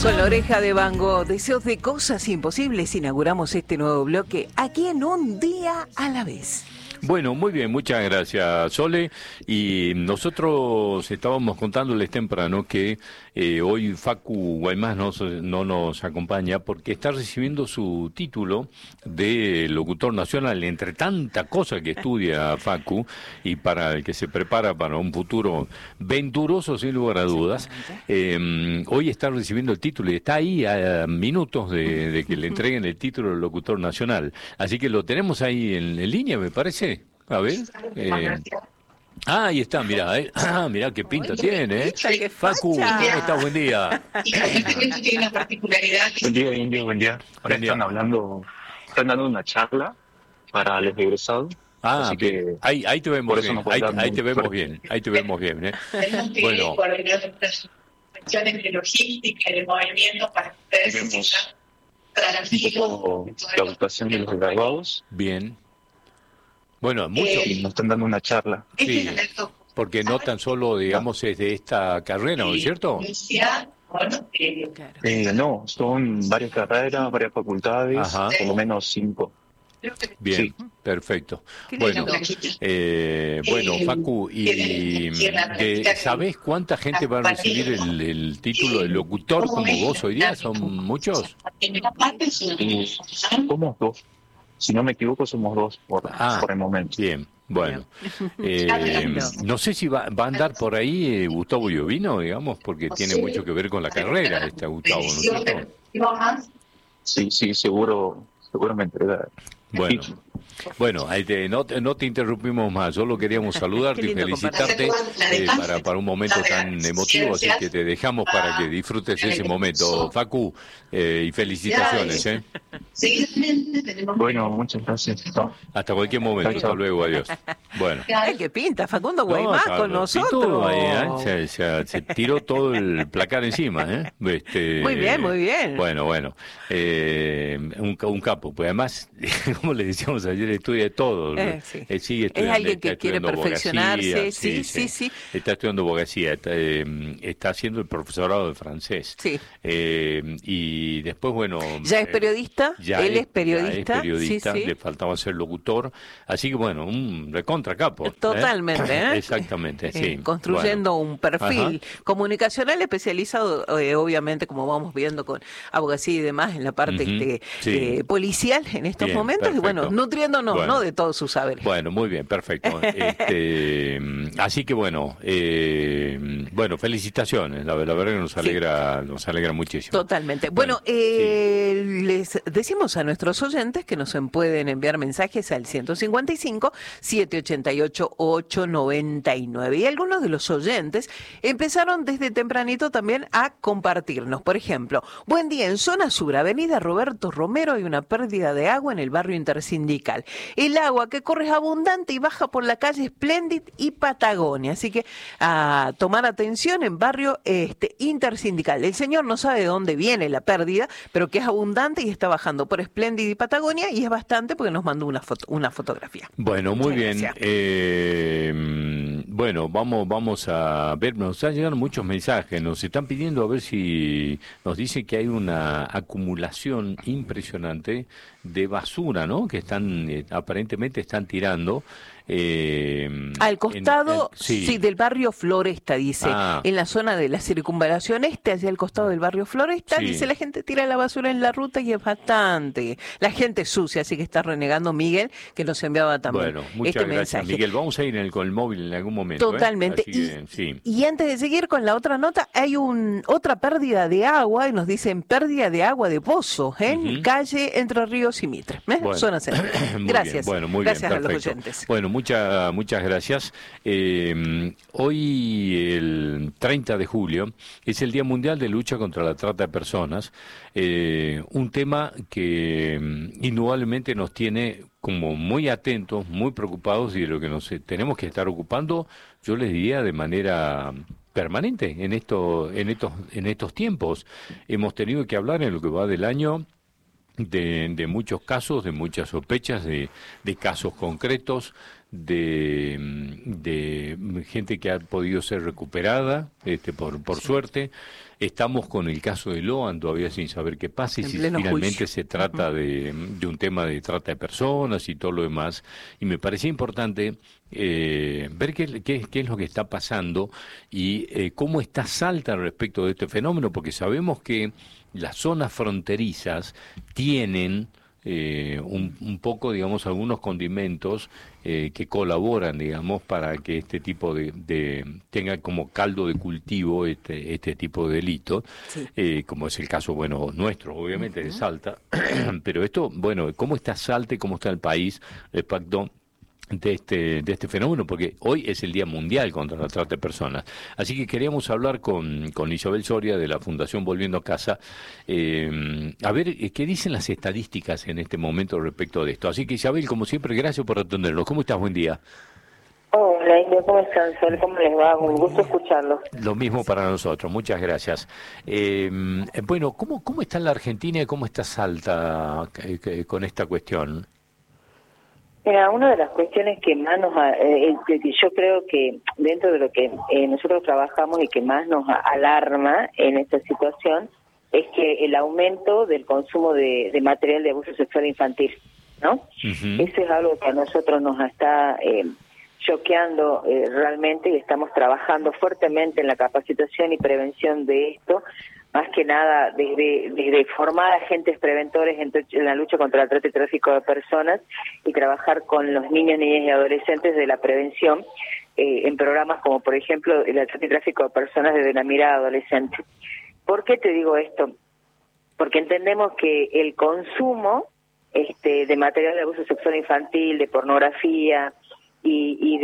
Con la oreja de Van Gogh, deseos de cosas imposibles, inauguramos este nuevo bloque aquí en Un Día a la Vez. Bueno, muy bien, muchas gracias, Sole. Y nosotros estábamos contándoles temprano que hoy Facu Guaymás no nos acompaña porque está recibiendo su título de locutor nacional, entre tanta cosa que estudia Facu y para el que se prepara para un futuro venturoso, sin lugar a dudas. Hoy está recibiendo el título y está ahí a minutos de que le entreguen el título de locutor nacional. Así que lo tenemos ahí en línea, me parece. A ver. Ahí está, mirá, mirá qué pinta tiene, Facu, ¿cómo estás? Buen día. Tiene una particularidad. Buen día. Ahora están dando una charla para los egresados. Así que ahí te vemos bien, ahí te vemos bien, Bueno, cuestiones de logística y de movimiento para que ustedes sigan tranquilos. La educación de los graduados. Bien. Bueno, mucho. Nos están dando una charla. Sí, porque no tan solo, digamos, es de esta carrera, ¿no es cierto? No, son varias carreras, varias facultades, por lo menos 5. Bien, sí. Perfecto. Bueno, Facu, ¿sabés cuánta gente va a recibir el título de locutor como vos hoy día? ¿Son muchos? Somos 2. Si no me equivoco, somos 2 por el momento. Bien, bueno. No sé si va a andar por ahí Gustavo Llovino, digamos, porque tiene mucho que ver con la carrera Gustavo, ¿no es cierto? Sí, seguro me entrega. Bueno, no te interrumpimos más, solo queríamos saludarte y felicitarte para un momento tan emotivo, así que te dejamos para que disfrutes ese momento, Facu, y felicitaciones. Bueno, muchas gracias. Hasta cualquier momento, hasta luego, adiós. Bueno. Ay, qué pinta, Facundo Guaymás con nosotros. Se tiró todo el placar encima, Muy bien. Bueno, un capo, pues además, como le decíamos ayer, estudia todo. Sigue es alguien que quiere perfeccionarse. Sí. Está estudiando abogacía, está haciendo el profesorado de francés. Sí. Y después, bueno... ¿Ya es periodista? Él es periodista. Sí. Le faltaba ser locutor. Así que, bueno, un recontra capo. Totalmente, Exactamente, sí. Construyendo un perfil comunicacional especializado, obviamente, como vamos viendo con abogacía y demás, en la parte policial en estos momentos. Perfecto. Y bueno, nutriéndonos, ¿no?, de todos sus saberes. Bueno, muy bien, perfecto. Así que bueno, felicitaciones. La verdad que nos alegra muchísimo. Totalmente. Bueno, les decimos a nuestros oyentes que nos pueden enviar mensajes al 155-788-899. Y algunos de los oyentes empezaron desde tempranito también a compartirnos. Por ejemplo, buen día, en zona sur, avenida Roberto Romero, hay una pérdida de agua en el barrio Intersindical. El agua que corre es abundante y baja por la calle Splendid y Patagonia. Así que a tomar atención en barrio Intersindical. El señor no sabe de dónde viene la pérdida, pero que es abundante y está bajando por Splendid y Patagonia, y es bastante porque nos mandó una fotografía. Bueno, muy bien. Bueno, vamos a ver, nos han llegado muchos mensajes, nos están pidiendo a ver si nos dicen que hay una acumulación impresionante de basura, ¿no?, que aparentemente están tirando. Al costado del barrio Floresta, dice, en la zona de la circunvalación hacia el costado del barrio Floresta, dice, la gente tira la basura en la ruta y es bastante, la gente sucia, así que está renegando Miguel, que nos enviaba también muchas gracias, mensaje. Miguel, vamos a ir con el móvil en algún momento. Totalmente. Y antes de seguir con la otra nota, hay otra pérdida de agua, y nos dicen pérdida de agua de pozo en calle Entre Ríos y Mitre, zona central. Gracias. Gracias a los oyentes. Bueno, muchas gracias. Hoy, el 30 de julio, es el Día Mundial de Lucha contra la Trata de Personas, un tema que indudablemente nos tiene como muy atentos, muy preocupados, y de lo que nos tenemos que estar ocupando, yo les diría, de manera permanente en estos tiempos. Hemos tenido que hablar en lo que va del año de muchos casos, de muchas sospechas, de casos concretos, de gente que ha podido ser recuperada, por suerte. Estamos con el caso de Loan todavía sin saber qué pasa y si finalmente juicio. Se trata de un tema de trata de personas y todo lo demás. Y me parecía importante ver qué es lo que está pasando y cómo está Salta respecto de este fenómeno, porque sabemos que las zonas fronterizas tienen un poco, digamos, algunos condimentos que colaboran, digamos, para que este tipo de tenga como caldo de cultivo este tipo de delitos, sí. Como es el caso, bueno, nuestro, obviamente, de Salta, pero esto, bueno, ¿cómo está Salta y cómo está el país respecto de este fenómeno? Porque hoy es el Día Mundial contra la Trata de Personas. Así que queríamos hablar con Isabel Soria de la Fundación Volviendo a Casa, a ver qué dicen las estadísticas en este momento respecto de esto. Así que Isabel, como siempre, gracias por atendernos. ¿Cómo estás? Buen día. Hola, India, ¿cómo están? ¿Cómo les va? Un gusto escucharlos. Lo mismo para nosotros, muchas gracias. Bueno, ¿cómo está la Argentina y cómo está Salta con esta cuestión? Mira, una de las cuestiones que más yo creo que dentro de lo que nosotros trabajamos y que más nos alarma en esta situación es que el aumento del consumo de material de abuso sexual infantil, ¿no? Uh-huh. Eso es algo que a nosotros nos está choqueando realmente y estamos trabajando fuertemente en la capacitación y prevención de esto, más que nada desde formar agentes preventores en la lucha contra el trata y tráfico de personas y trabajar con los niños, niñas y adolescentes de la prevención en programas como, por ejemplo, el trata y tráfico de personas desde la mirada adolescente. ¿Por qué te digo esto? Porque entendemos que el consumo de material de abuso sexual infantil, de pornografía y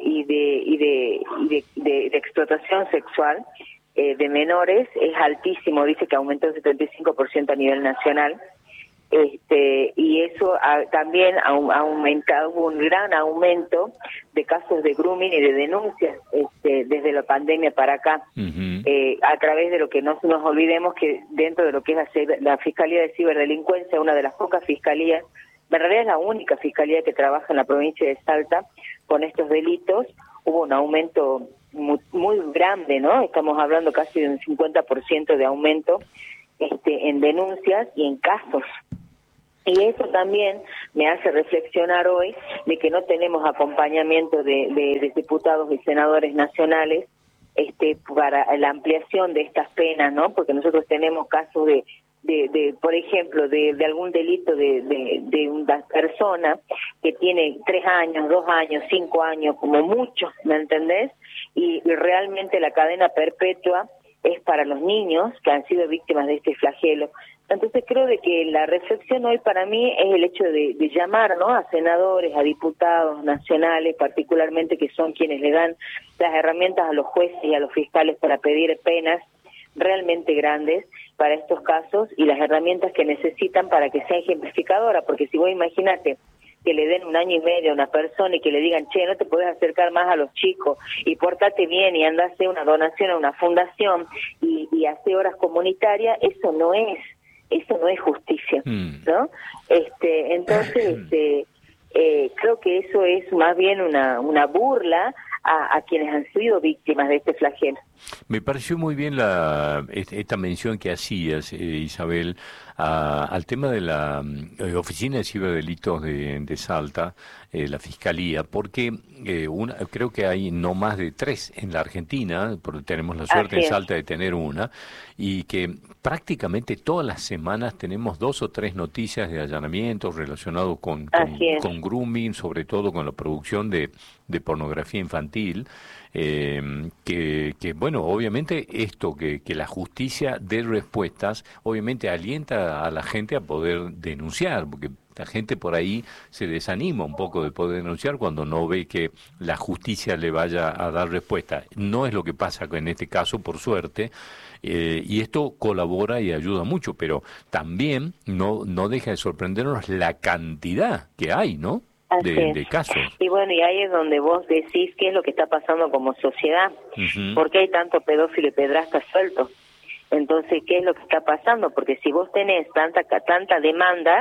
de explotación sexual de menores es altísimo, dice que aumentó un 75% a nivel nacional, y eso también ha aumentado, hubo un gran aumento de casos de grooming y de denuncias desde la pandemia para acá, uh-huh. A través de lo que no nos olvidemos que dentro de lo que es la Fiscalía de Ciberdelincuencia, una de las pocas fiscalías, en realidad es la única fiscalía que trabaja en la provincia de Salta con estos delitos, hubo un aumento muy grande, ¿no? Estamos hablando casi de un 50% de aumento en denuncias y en casos. Y eso también me hace reflexionar hoy de que no tenemos acompañamiento de diputados y senadores nacionales para la ampliación de estas penas, ¿no? Porque nosotros tenemos casos de por ejemplo, de algún delito de una persona que tiene 3 años, 2 años, 5 años, como mucho, ¿me entendés? Y realmente la cadena perpetua es para los niños que han sido víctimas de este flagelo. Entonces creo de que la reflexión hoy para mí es el hecho de llamar, ¿no?, a senadores, a diputados nacionales, particularmente que son quienes le dan las herramientas a los jueces y a los fiscales para pedir penas realmente grandes para estos casos y las herramientas que necesitan para que sea ejemplificadora, porque si vos imaginate que le den 1 año y medio a una persona y que le digan, che, no te podés acercar más a los chicos y pórtate bien y anda a hacer una donación a una fundación y hacer horas comunitarias, eso no es justicia, ¿no? Entonces, creo que eso es más bien una burla a quienes han sido víctimas de este flagelo. Me pareció muy bien esta mención que hacías, Isabel, al tema de la Oficina de Ciberdelitos de Salta, la Fiscalía, porque creo que hay no más de 3 en la Argentina, porque tenemos la suerte en Salta de tener una, y que prácticamente todas las semanas tenemos 2 o 3 noticias de allanamientos relacionados con grooming, sobre todo con la producción de pornografía infantil, que bueno, obviamente esto que la justicia dé respuestas, obviamente alienta a la gente a poder denunciar, porque la gente por ahí se desanima un poco de poder denunciar cuando no ve que la justicia le vaya a dar respuesta. No es lo que pasa en este caso, por suerte, y esto colabora y ayuda mucho, pero también no deja de sorprendernos la cantidad que hay, ¿no?, de casos. Y bueno, y ahí es donde vos decís qué es lo que está pasando como sociedad, uh-huh. ¿Por qué hay tanto pedófilo y pedrastas sueltos? Entonces, ¿qué es lo que está pasando? Porque si vos tenés tanta demanda,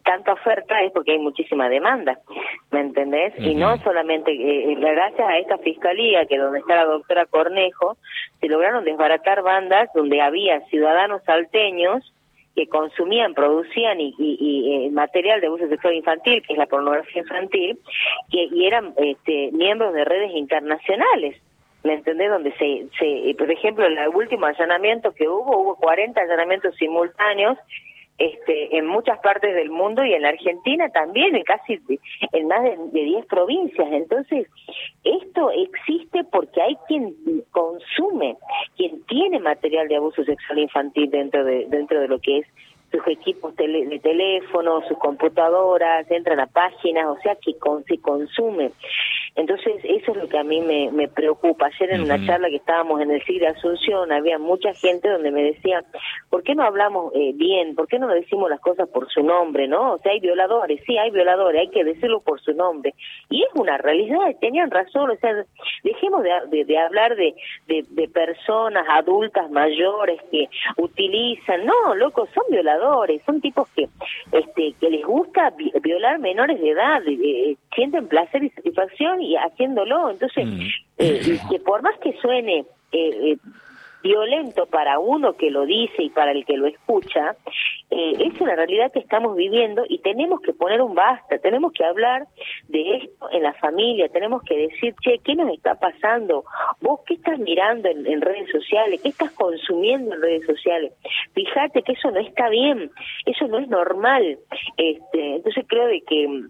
tanta oferta es porque hay muchísima demanda, ¿me entendés? Y no solamente, gracias a esta fiscalía, que donde está la doctora Cornejo, se lograron desbaratar bandas donde había ciudadanos salteños que consumían, producían y material de abuso sexual infantil, que es la pornografía infantil, y eran miembros de redes internacionales, ¿me entendés? Donde por ejemplo, en el último allanamiento que hubo 40 allanamientos simultáneos, en muchas partes del mundo y en la Argentina también, en más de 10 provincias. Entonces, esto existe porque hay quien consume, quien tiene material de abuso sexual infantil dentro de lo que es sus equipos de teléfono, sus computadoras, entran a páginas, o sea que se consume. Entonces, eso es lo que a mí me preocupa. Ayer en una charla que estábamos en el CIG de Asunción, había mucha gente donde me decía, ¿por qué no hablamos bien? ¿Por qué no decimos las cosas por su nombre, no? O sea, hay violadores, sí, hay violadores, hay que decirlo por su nombre. Y es una realidad, tenían razón, o sea, dejemos de hablar de personas adultas mayores que utilizan, no, loco, son violadores, son tipos que les gusta violar menores de edad, sienten placer y satisfacción y haciéndolo. Entonces, que por más que suene violento para uno que lo dice y para el que lo escucha, es una realidad que estamos viviendo y tenemos que poner un basta, tenemos que hablar de esto en la familia, tenemos que decir, che, ¿qué nos está pasando? ¿Vos qué estás mirando en redes sociales? ¿Qué estás consumiendo en redes sociales? Fíjate que eso no está bien, eso no es normal. Entonces creo de que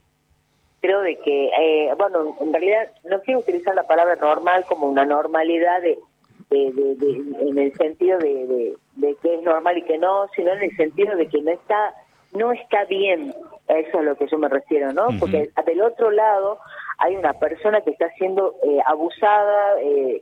bueno, en realidad no quiero utilizar la palabra normal como una normalidad en el sentido de que es normal y que no, sino en el sentido de que no está bien. A eso es a lo que yo me refiero, ¿no? Porque del otro lado hay una persona que está siendo abusada,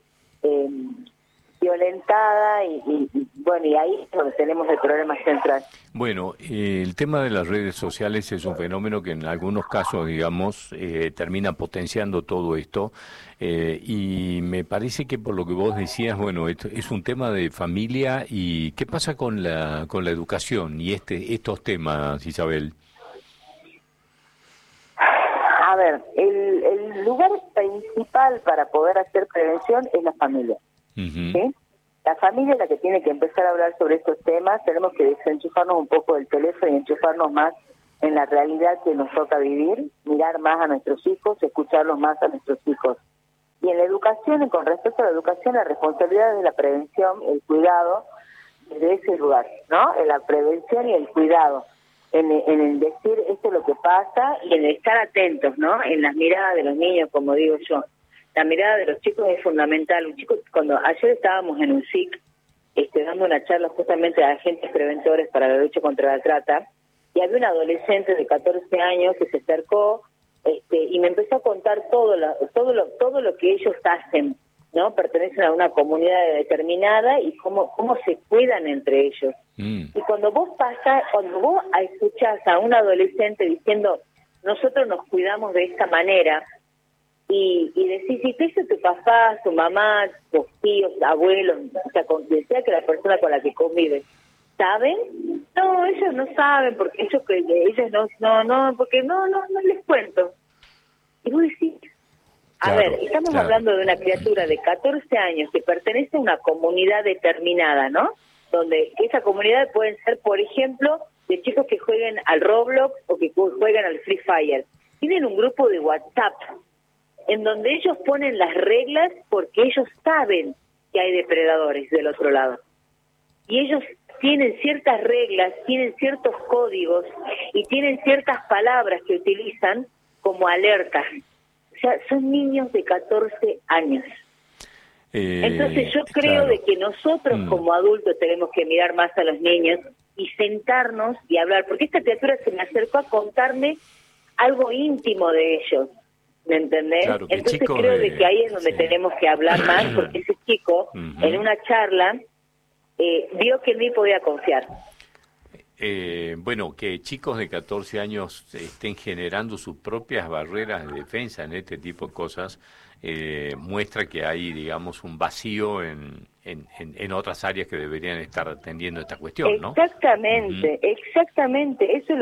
violentada y bueno, y ahí es donde tenemos el problema central. Bueno, el tema de las redes sociales es un fenómeno que en algunos casos, digamos, termina potenciando todo esto, y me parece que por lo que vos decías, bueno, esto es un tema de familia. ¿Y qué pasa con la educación y estos temas, Isabel? A ver, el lugar principal para poder hacer prevención es la familia. ¿Sí? La familia es la que tiene que empezar a hablar sobre estos temas. Tenemos que desenchufarnos un poco del teléfono y enchufarnos más en la realidad que nos toca vivir, mirar más a nuestros hijos, escucharlos más a nuestros hijos. Y en la educación, y con respecto a la educación, la responsabilidad de la prevención, el cuidado, desde ese lugar, ¿no? En la prevención y el cuidado, en el decir esto es lo que pasa y en el estar atentos, ¿no? En las miradas de los niños, como digo yo. La mirada de los chicos es fundamental. Un chico, ayer estábamos en un SIC dando una charla justamente a agentes preventores para la lucha contra la trata, y había un adolescente de 14 años que se acercó y me empezó a contar todo lo que ellos hacen, ¿no? Pertenecen a una comunidad determinada y cómo se cuidan entre ellos. Y cuando vos escuchás a un adolescente diciendo, nosotros nos cuidamos de esta manera, y decís, ¿y qué hizo tu papá, tu mamá, tus tíos, abuelos? O sea, decía que la persona con la que convive, ¿saben? No, ellos no saben, porque ellos porque no les cuento. Y vos decís, estamos hablando de una criatura de 14 años que pertenece a una comunidad determinada, ¿no? Donde esa comunidad pueden ser, por ejemplo, de chicos que jueguen al Roblox o que juegan al Free Fire. Tienen un grupo de WhatsApp en donde ellos ponen las reglas porque ellos saben que hay depredadores del otro lado. Y ellos tienen ciertas reglas, tienen ciertos códigos y tienen ciertas palabras que utilizan como alertas. O sea, son niños de 14 años. Entonces yo creo de que nosotros como adultos tenemos que mirar más a los niños y sentarnos y hablar, porque esta criatura se me acercó a contarme algo íntimo de ellos. ¿Me entendés? Claro, entonces creo de que ahí es donde tenemos que hablar más, porque ese chico en una charla vio que en mí podía confiar. bueno, que chicos de 14 años estén generando sus propias barreras de defensa en este tipo de cosas, muestra que hay, digamos, un vacío en otras áreas que deberían estar atendiendo esta cuestión, ¿no? Exactamente, exactamente. Eso es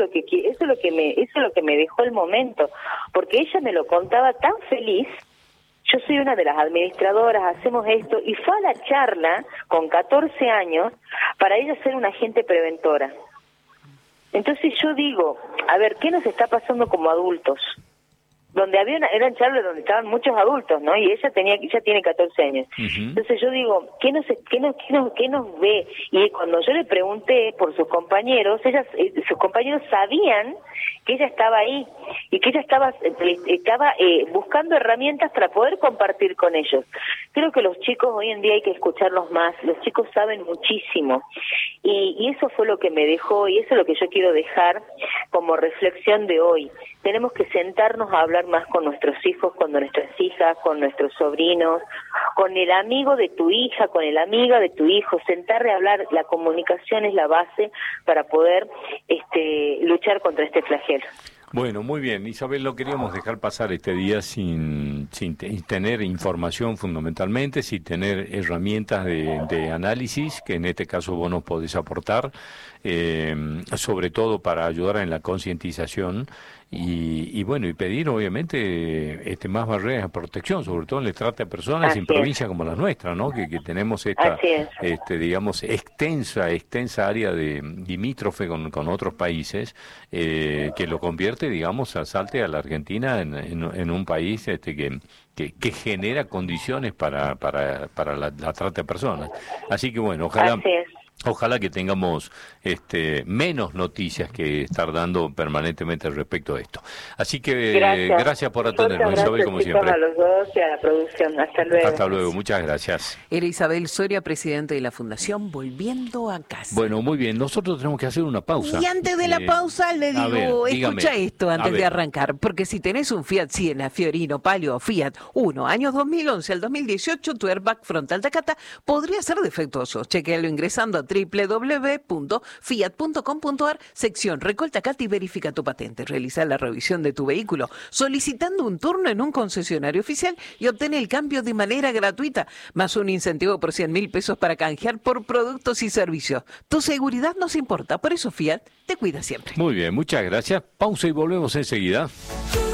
lo que me dejó el momento, porque ella me lo contaba tan feliz. Yo soy una de las administradoras, hacemos esto, y fue a la charla con 14 años para ella ser una agente preventora. Entonces yo digo, a ver, ¿qué nos está pasando como adultos? Donde eran charlas donde estaban muchos adultos, ¿no? Y ella tiene 14 años. Entonces yo digo, ¿qué nos ve? Y cuando yo le pregunté por sus compañeros, sus compañeros sabían que ella estaba ahí y que ella estaba buscando herramientas para poder compartir con ellos. Creo que los chicos hoy en día hay que escucharlos más. Los chicos saben muchísimo y eso fue lo que me dejó, y eso es lo que yo quiero dejar como reflexión de hoy. Tenemos que sentarnos a hablar más con nuestros hijos, con nuestras hijas, con nuestros sobrinos, con el amigo de tu hija, con el amiga de tu hijo. Sentarle a hablar. La comunicación es la base para poder luchar contra este flagelo. Bueno, muy bien. Isabel, no queríamos dejar pasar este día sin tener información fundamentalmente, sin tener herramientas de análisis, que en este caso vos nos podés aportar, sobre todo para ayudar en la concientización y bueno, y pedir obviamente más barreras de protección, sobre todo en la trata de personas en provincias como la nuestra, ¿no? Que tenemos esta, digamos, extensa área de limítrofe con otros países, que lo convierte, digamos, salte a la Argentina en un país que genera condiciones para la trata de personas. Así que bueno, ojalá que tengamos menos noticias que estar dando permanentemente respecto a esto. Así que gracias por atendernos, Isabel, como siempre. A los dos y a la producción. Hasta luego. Hasta luego, muchas gracias. Era Isabel Soria, presidente de la Fundación Volviendo a Casa. Bueno, muy bien, nosotros tenemos que hacer una pausa. Y antes de la pausa le digo, escucha esto antes de arrancar, porque si tenés un Fiat Siena, Fiorino, Palio o Fiat 1, años 2011 al 2018, tu airbag frontal Takata podría ser defectuoso. Chequealo ingresando a www.fiat.com.ar, sección Recol Takata, y verifica tu patente. Realiza la revisión de tu vehículo solicitando un turno en un concesionario oficial y obtén el cambio de manera gratuita, más un incentivo por 100.000 pesos para canjear por productos y servicios. Tu seguridad nos importa, por eso Fiat te cuida siempre. Muy bien, muchas gracias. Pausa y volvemos enseguida.